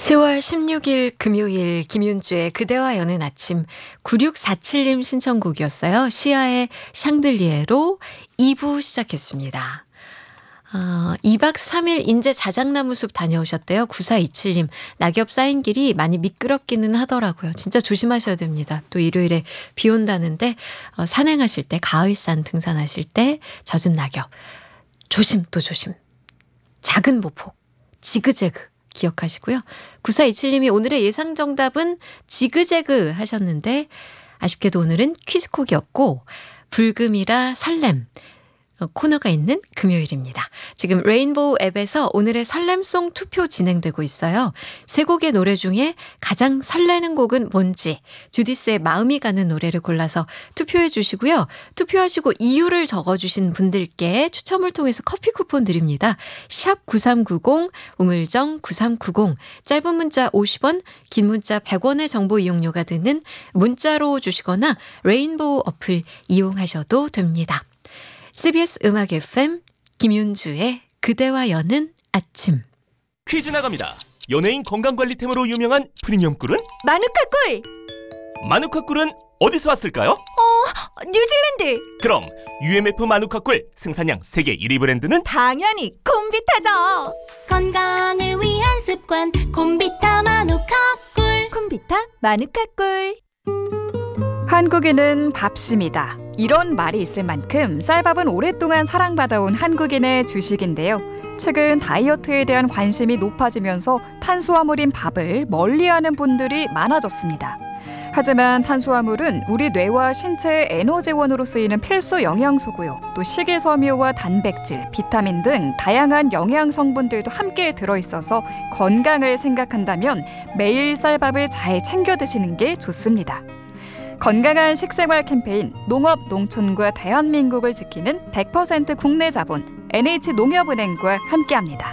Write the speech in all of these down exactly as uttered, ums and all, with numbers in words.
시월 십육일 금요일 김윤주의 그대와 여는 아침 구육사칠님 신청곡이었어요. 시아의 샹들리에로 이 부 시작했습니다. 어, 이박 삼일 인제 자작나무 숲 다녀오셨대요. 구사이칠님 낙엽 쌓인 길이 많이 미끄럽기는 하더라고요. 진짜 조심하셔야 됩니다. 또 일요일에 비 온다는데 어, 산행하실 때 가을산 등산하실 때 젖은 낙엽 조심 또 조심. 작은 보폭 지그재그 기억하시고요. 구사이칠님이 오늘의 예상 정답은 지그재그 하셨는데 아쉽게도 오늘은 퀴즈콕이었고 불금이라 설렘 코너가 있는 금요일입니다. 지금 레인보우 앱에서 오늘의 설렘송 투표 진행되고 있어요. 세 곡의 노래 중에 가장 설레는 곡은 뭔지 주디스의 마음이 가는 노래를 골라서 투표해 주시고요. 투표하시고 이유를 적어주신 분들께 추첨을 통해서 커피 쿠폰 드립니다. 샵 구삼구공 우물정 구삼구공 짧은 문자 오십 원 긴 문자 백 원의 정보 이용료가 드는 문자로 주시거나 레인보우 어플 이용하셔도 됩니다. 씨비에스 음악 에프엠 김윤주의 그대와 여는 아침. 퀴즈 나갑니다. 연예인 건강관리템으로 유명한 프리미엄 꿀은? 마누카 꿀! 마누카 꿀은 어디서 왔을까요? 어, 뉴질랜드! 그럼 유엠에프 마누카 꿀 생산량 세계 일 위 브랜드는? 당연히 콤비타죠! 건강을 위한 습관 콤비타 마누카 꿀. 콤비타 마누카 꿀. 한국인은 밥심이다. 이런 말이 있을 만큼 쌀밥은 오랫동안 사랑받아온 한국인의 주식인데요. 최근 다이어트에 대한 관심이 높아지면서 탄수화물인 밥을 멀리하는 분들이 많아졌습니다. 하지만 탄수화물은 우리 뇌와 신체의 에너지원으로 쓰이는 필수 영양소고요. 또 식이섬유와 단백질, 비타민 등 다양한 영양 성분들도 함께 들어있어서 건강을 생각한다면 매일 쌀밥을 잘 챙겨 드시는 게 좋습니다. 건강한 식생활 캠페인 농업 농촌과 대한민국을 지키는 백 퍼센트 국내 자본 엔에이치농협은행과 함께합니다.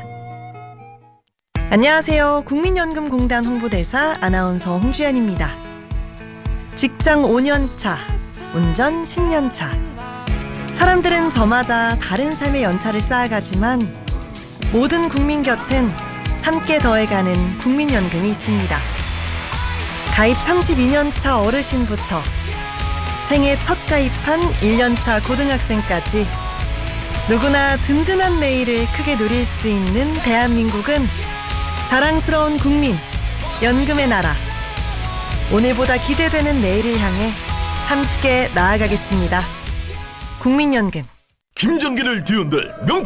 안녕하세요. 국민연금공단 홍보대사 아나운서 홍주연입니다. 직장 오 년 차, 운전 십 년 차. 사람들은 저마다 다른 삶의 연차를 쌓아가지만 모든 국민 곁엔 함께 더해가는 국민연금이 있습니다. 가입 삼십이 년 차 어르신부터 생애 첫 가입한 일 년 차 고등학생까지 누구나 든든한 내일을 크게 누릴 수 있는 대한민국은 자랑스러운 국민, 연금의 나라. 오늘보다 기대되는 내일을 향해 함께 나아가겠습니다. 국민연금. 김정기를 뒤흔들 명